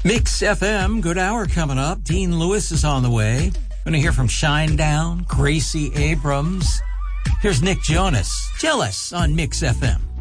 Mix FM, good hour coming up. Dean Lewis is on the way. Going to hear from Shinedown, Gracie Abrams. Here's Nick Jonas, Jealous on Mix FM.